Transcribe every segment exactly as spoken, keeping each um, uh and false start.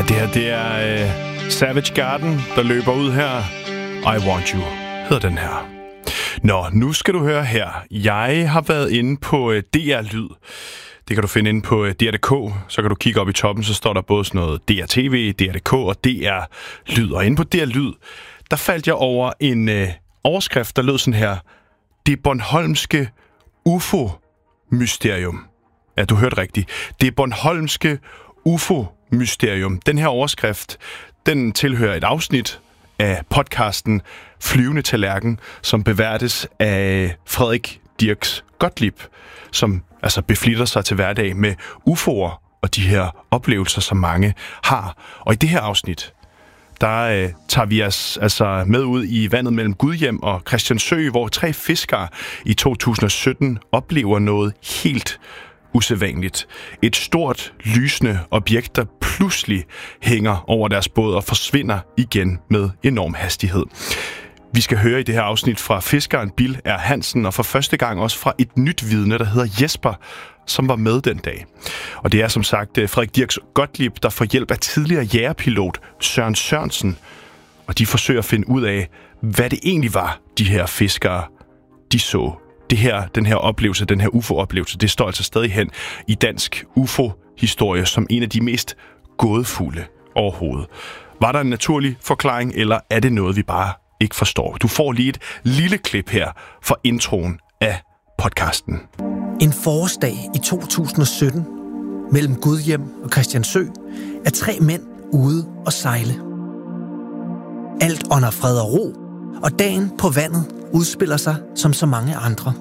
det her, det er uh, Savage Garden, der løber ud her. I Want You hedder den her. Nå, nu skal du høre her. Jeg har været inde på uh, D R Lyd. Det kan du finde inde på uh, D R punktum D K. Så kan du kigge op i toppen, så står der både sådan noget D R T V, D R punktum D K og D R Lyd. Og inde på D R Lyd, der faldt jeg over en uh, overskrift, der lød sådan her. Det bornholmske U F O-mysterium. Ja, du hørte rigtigt. Det bornholmske U F O-mysterium. Den her overskrift, den tilhører et afsnit af podcasten Flyvende Tallerken, som beværtes af Frederik Dirks Gottlieb, som altså beflitter sig til hverdag med U F O'er og de her oplevelser, som mange har. Og i det her afsnit, der øh, tager vi os altså med ud i vandet mellem Gudhjem og Christiansø, hvor tre fiskere i to tusind og sytten oplever noget helt usædvanligt. Et stort, lysende objekt, der pludselig hænger over deres båd og forsvinder igen med enorm hastighed. Vi skal høre i det her afsnit fra fiskeren Bill R. Hansen, og for første gang også fra et nyt vidne, der hedder Jesper, som var med den dag. Og det er som sagt Frederik Dirks Gottlieb, der får hjælp af tidligere jægerpilot Søren Sørensen, og de forsøger at finde ud af, hvad det egentlig var, de her fiskere, de så. Det her, den her oplevelse, den her U F O-oplevelse, det står altså stadig hen i dansk U F O-historie som en af de mest gådefulde overhovedet. Var der en naturlig forklaring, eller er det noget, vi bare ikke forstår? Du får lige et lille klip her fra introen af podcasten. En forårsdag i to tusind og sytten mellem Gudhjem og Christiansø er tre mænd ude og sejle. Alt under fred og ro, og dagen på vandet udspiller sig som så mange andre.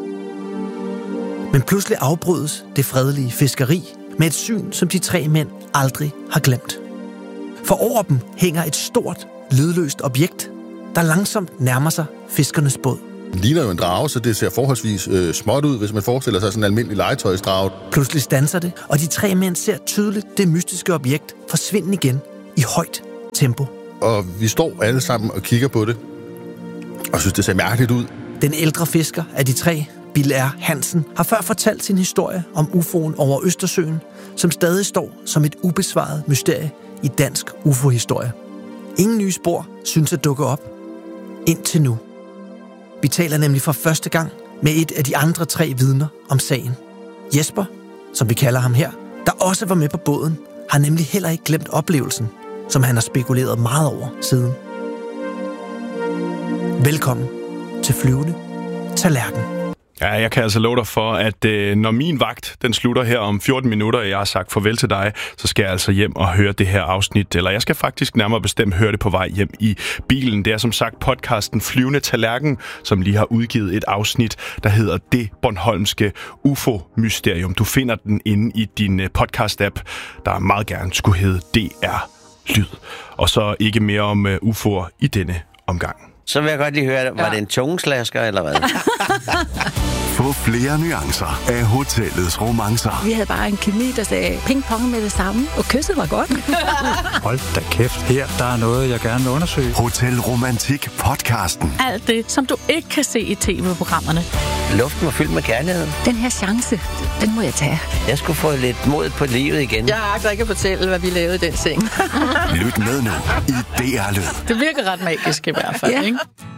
Men pludselig afbrydes det fredelige fiskeri med et syn, som de tre mænd aldrig har glemt. For over dem hænger et stort, lydløst objekt, der langsomt nærmer sig fiskernes båd. Det ligner jo en drage, så det ser forholdsvis øh, småt ud, hvis man forestiller sig sådan en almindelig legetøjsdrage. Pludselig standser det, og de tre mænd ser tydeligt det mystiske objekt forsvinde igen i højt tempo. Og vi står alle sammen og kigger på det, og synes, det ser mærkeligt ud. Den ældre fisker af de tre, Bill R. Hansen, har før fortalt sin historie om U F O'en over Østersøen, som stadig står som et ubesvaret mysterie i dansk U F O-historie. Ingen nye spor synes at dukke op indtil nu. Vi taler nemlig for første gang med et af de andre tre vidner om sagen. Jesper, som vi kalder ham her, der også var med på båden, har nemlig heller ikke glemt oplevelsen, som han har spekuleret meget over siden. Velkommen til Flyvende Tallerken. Ja, jeg kan altså love dig for, at øh, når min vagt den slutter her om fjorten minutter, og jeg har sagt farvel til dig, så skal jeg altså hjem og høre det her afsnit. Eller jeg skal faktisk nærmere bestemt høre det på vej hjem i bilen. Det er som sagt podcasten Flyvende Tallerken, som lige har udgivet et afsnit, der hedder Det Bornholmske U F O-mysterium. Du finder den inde i din podcast-app, der meget gerne skulle hedde D R Lyd. Og så ikke mere om uh, U F O'er i denne omgang. Så vil jeg godt lige høre, var ja. det en tungeslasker, eller hvad? Få flere nuancer af hotellets romancer. Vi havde bare en kemi, der sagde ping-pong med det samme, og kysset var godt. Hold da kæft, her der er noget, jeg gerne vil undersøge. Hotel Romantik podcasten. Alt det, som du ikke kan se i tv-programmerne. Luften var fyldt med kærlighed. Den her chance, den må jeg tage. Jeg skulle få lidt mod på livet igen. Jeg agter ikke at fortælle, hvad vi lavede i den seng. Lyt med nu i D R Lyd. Det virker ret magisk i hvert fald, ja. Ikke?